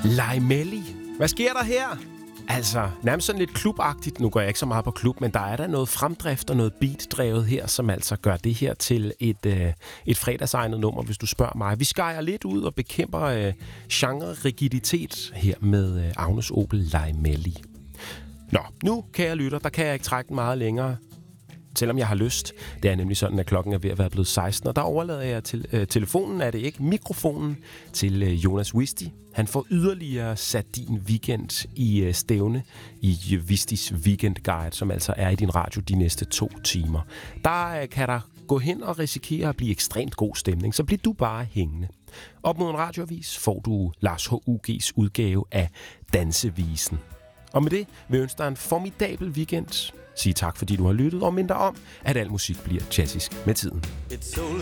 Lejmelli. Hvad sker der her? Altså, nærmest sådan lidt klubagtigt. Nu går jeg ikke så meget på klub, men der er der noget fremdrift og noget beat-drevet her, som altså gør det her til et fredagsegnet nummer, hvis du spørger mig. Vi skærer lidt ud og bekæmper genre-rigiditet her med Agnes Obel Lejmelli. Nå, nu, kære lytter, der kan jeg ikke trække den meget længere, selvom jeg har lyst. Det er nemlig sådan, at klokken er ved at være blevet 16, og der overlader jeg til telefonen, er det ikke, mikrofonen til Jonas Wisti. Han får yderligere sat din weekend i stævne i Wistis Weekend Guide, som altså er i din radio de næste 2 timer. Der kan der gå hen og risikere at blive ekstremt god stemning, så bliver du bare hængende. Op mod en radioavis får du Lars H.U.G.'s udgave af Dansevisen. Og med det vil jeg ønske dig en formidabel weekend. Sige tak, fordi du har lyttet, og mindre om, at al musik bliver klassisk med tiden. It's so